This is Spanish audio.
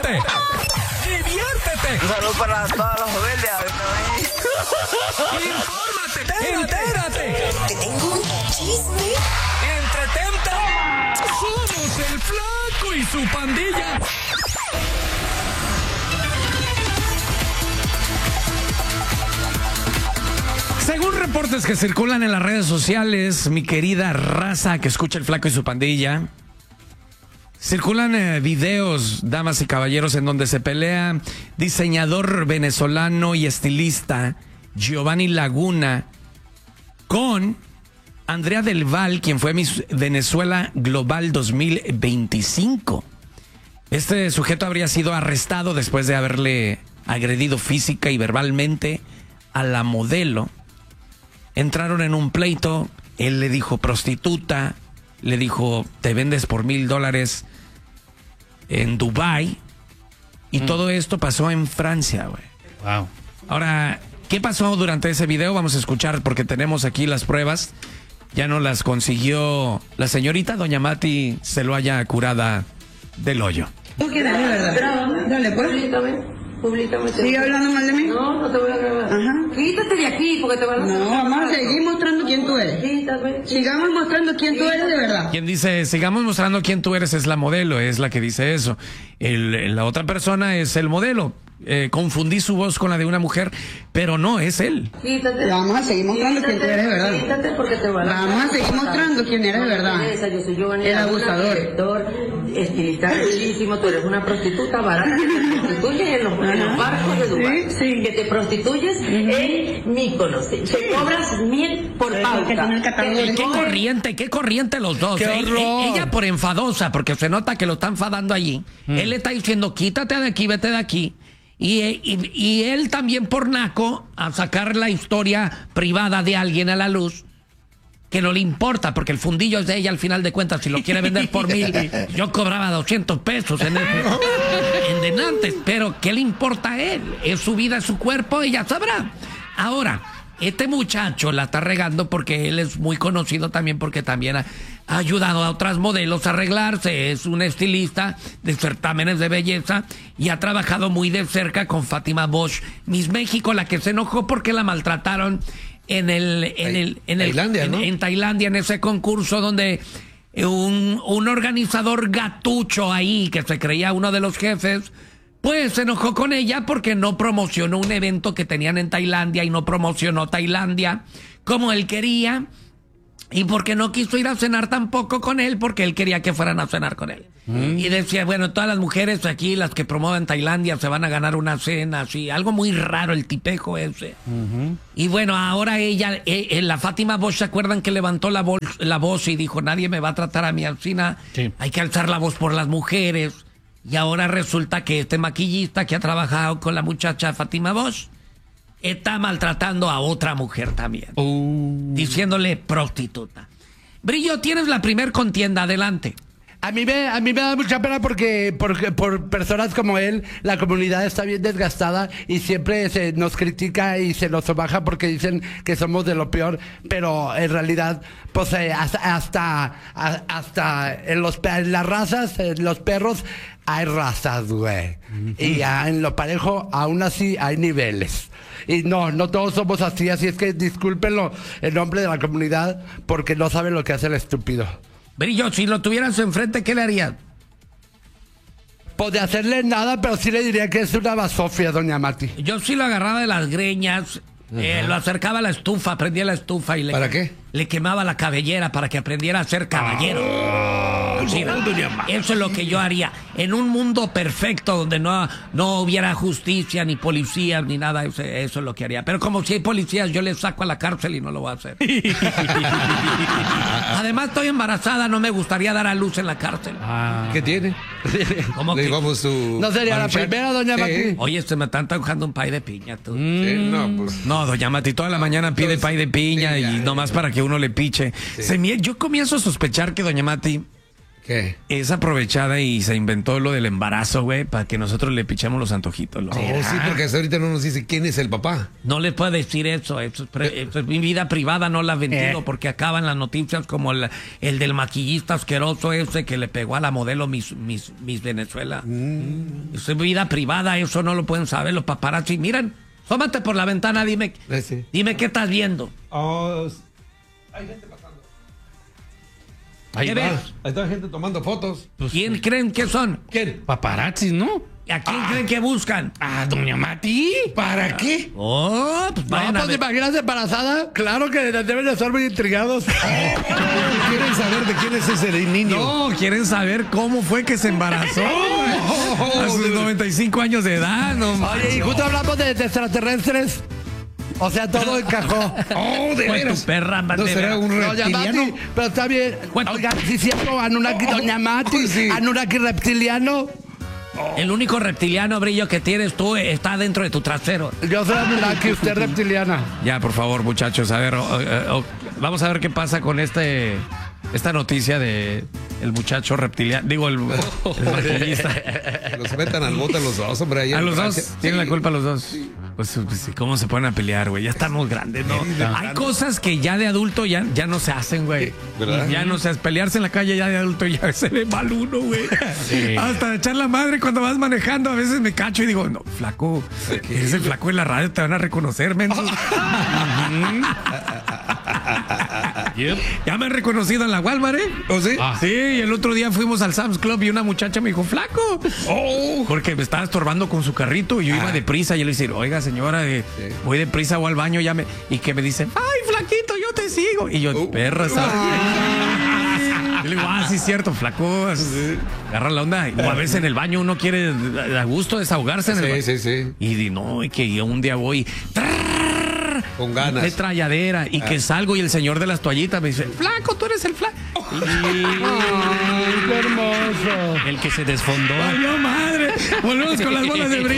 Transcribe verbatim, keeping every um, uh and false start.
ríete, diviértete. Un saludo para todas las familias. Infórmate, entérate. Te tengo un chisme. Entretente. Somos el Flaco y su pandilla. Según reportes que circulan en las redes sociales, mi querida raza que escucha el Flaco y su pandilla, circulan eh, videos, damas y caballeros, en donde se pelea diseñador venezolano y estilista Giovanni Laguna con Andrea Del Val, quien fue Miss Venezuela Global dos mil veinticinco. Este sujeto habría sido arrestado después de haberle agredido física y verbalmente a la modelo. Entraron en un pleito, él le dijo prostituta, le dijo te vendes por mil dólares en Dubái, y mm. todo esto pasó en Francia, güey. Wow. Ahora, ¿qué pasó durante ese video? Vamos a escuchar porque tenemos aquí las pruebas. Ya no las consiguió la señorita doña Mati Celoaya Curada del Hoyo. ¿Tú quieres de verdad? Dale, pues. Públicame, públicame. ¿Sigue hablando mal de mí? No, no te voy a grabar. Ajá. Quítate de aquí porque te van a... No, vamos a seguir mostrando quién tú eres. Quítate. Sigamos mostrando quién tú eres de verdad. Quien dice, sigamos mostrando quién tú eres, es la modelo, es la que dice eso. El, la otra persona es el modelo. Eh, confundí su voz con la de una mujer, pero no, es él. Quítate. Vamos a seguir mostrando quién tú eres de verdad. Quítate porque te van a... Vamos a seguir mostrando quién eres de verdad. Yo soy Giovanni, el abusador. Director, estilista bellísimo, tú eres una prostituta barata que te prostituyes en los, en los barcos de Dubái. Sí, sí. Que te prostituyes uh-huh. en Mykonos. Te cobras mil por pauta. ¿Qué corriente, qué corriente los dos? ¡Qué horror! Ella, ella por enfadosa, porque se nota que lo está enfadando allí. Mm. Él le está diciendo, quítate de aquí, vete de aquí. Y, y, y él también por naco a sacar la historia privada de alguien a la luz, que no le importa, porque el fundillo es de ella al final de cuentas. Si lo quiere vender por mil, yo cobraba doscientos pesos en, el, en denantes, pero ¿qué le importa a él? Es su vida, es su cuerpo, ella sabrá. Ahora, este muchacho la está regando porque él es muy conocido también, porque también ha, ha ayudado a otras modelos a arreglarse. Es un estilista de certámenes de belleza y ha trabajado muy de cerca con Fátima Bosch, Miss México, la que se enojó porque la maltrataron en el en el en el Tailandia, en, ¿no? en Tailandia, en ese concurso donde un, un organizador gatucho ahí que se creía uno de los jefes, pues se enojó con ella porque no promocionó un evento que tenían en Tailandia y no promocionó Tailandia como él quería, y porque no quiso ir a cenar tampoco con él porque él quería que fueran a cenar con él. Mm. Y decía, bueno, todas las mujeres aquí, las que promueven Tailandia, se van a ganar una cena, así, algo muy raro el tipejo ese. Uh-huh. Y bueno, ahora ella, eh, eh, la Fátima Bosch, ¿se acuerdan que levantó la, voz, la voz y dijo, nadie me va a tratar a mi alcina? Sí. Hay que alzar la voz por las mujeres. Y ahora resulta que este maquillista que ha trabajado con la muchacha Fátima Bosch está maltratando a otra mujer también, uh. diciéndole prostituta. Brillo, tienes la primer contienda, adelante. A mí me, a mí me da mucha pena porque por, por personas como él, la comunidad está bien desgastada y siempre se nos critica y se nos baja porque dicen que somos de lo peor, pero en realidad, pues eh, hasta, hasta, hasta en, los, en las razas, en los perros, hay razas, güey. Uh-huh. Y ya en lo parejo, aún así, hay niveles. Y no, no todos somos así, así es que discúlpenlo en nombre de la comunidad porque no saben lo que hace el estúpido. Brillo, si lo tuvieras enfrente, ¿qué le harías? Pues de hacerle nada, pero sí le diría que es una basofia, doña Mati. Yo sí lo agarraba de las greñas, eh, lo acercaba a la estufa, prendía la estufa y le, ¿para qué? Le quemaba la cabellera para que aprendiera a ser caballero. Oh, sí, no, doña Mati. Eso es lo que yo haría. En un mundo perfecto donde no, no hubiera justicia, ni policías, ni nada, eso, eso es lo que haría. Pero como si hay policías, yo les saco a la cárcel y no lo voy a hacer. Además, estoy embarazada, no me gustaría dar a luz en la cárcel. Ah. ¿Qué tiene? ¿Cómo que? Su no sería la primera, doña sí. Mati. Oye, se me está antojando un pay de piña, tú. Mm. Sí, no, pues. No, doña Mati, toda la mañana pide Entonces, pay de piña, piña y nomás para que uno le piche. Sí. Se me, yo comienzo a sospechar que doña Mati ¿Qué? Es aprovechada y se inventó lo del embarazo, güey, para que nosotros le pichemos los antojitos. ¿no? Oh, sí, porque hasta ahorita no nos dice quién es el papá. No les puedo decir eso, eso es, pre- eso es mi vida privada, no la ventilo Eh. porque acaban las noticias como el, el del maquillista asqueroso ese que le pegó a la modelo Miss, Miss, Miss Venezuela. Mm. Eso es vida privada, eso no lo pueden saber los paparazzi. Miren, sómate por la ventana, dime, Eh, sí. dime qué estás viendo. Oh, hay gente pasando. ¿Qué Ahí va. ves? Ahí está gente tomando fotos. ¿Quién creen que son? ¿Quién? Paparazzis, ¿no? ¿A quién creen que buscan? Ah, doña Mati. ¿Para qué? Oh, pues No, vayan a pues te ver. imaginas embarazada. Claro que deben de estar muy intrigados. ¿Quieren saber de quién es ese niño? No, quieren saber cómo fue que se embarazó. güey. A sus noventa y cinco años de edad, no Oye, y justo hablamos de, de extraterrestres. O sea, todo encajó. Oh, de Pues veras. tu perra, ¿No de será veras. un Doña reptiliano? Mati, pero está bien. Cuento. Oiga, sí es cierto, Anunnaki, Doña Mati, Sí. Anunnaki reptiliano. El único reptiliano, Brillo, que tienes tú está dentro de tu trasero. Yo soy Anunnaki, usted reptiliana. Ya, por favor, muchachos, a ver, o- o- o- vamos a ver qué pasa con este esta noticia de el muchacho reptiliano, digo, el, el maquillista. Los metan al bote a los dos, hombre. ahí A en los dos, Francia. tienen Sí. la culpa los dos. Pues, pues, ¿cómo se ponen a pelear, güey? Ya estamos grandes, ¿no? Hay cosas que ya de adulto ya, ya no se hacen, güey. ¿Verdad? Ya no se hace. Pelearse en la calle ya de adulto ya se ve mal uno, güey. Hasta echar la madre cuando vas manejando. A veces me cacho y digo, no, flaco, eres el flaco de la radio, te van a reconocer, menso. Ya me han reconocido en la Walmart, ¿eh? ¿Oh, sí? Sí, y el otro día fuimos al Sam's Club y una muchacha me dijo, flaco. Oh. Porque me estaba estorbando con su carrito y yo iba deprisa. Y yo le dije, oiga, señora, eh, voy deprisa, voy al baño, ya me... Y que me dicen, ay, flaquito, yo te sigo. Y yo, Oh. perra, ¿sabes? Yo le digo, ah, sí, es cierto, flaco. Agarra la onda. O a veces en el baño uno quiere a gusto desahogarse en el Sí, baño. sí, sí. Y di, no, y que un día voy... Con ganas. De tralladera y que salgo y el señor de las toallitas me dice, flaco, tú eres el flaco. Ay, qué hermoso. El que se desfondó. ¡Ay, madre! Volvemos con las bolas de brillo.